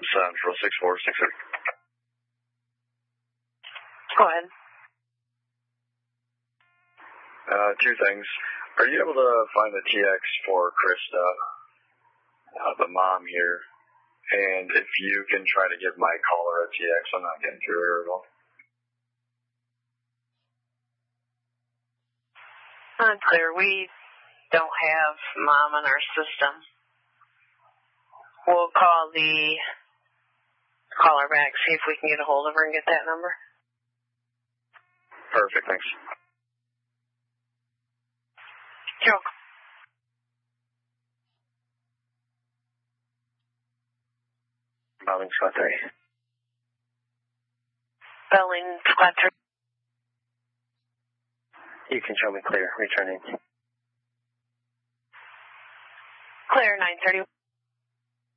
Central 6463. Go ahead. Two things. Are you able to find the TX for Krista, the mom here? And if you can try to give my caller a TX, I'm not getting through her at all. Unclear. We don't have mom in our system. We'll call the caller back, see if we can get a hold of her and get that number. Perfect, thanks. You're welcome. Belling Squad 3. Belling Squad 3. You can show me clear, returning. Clear 931.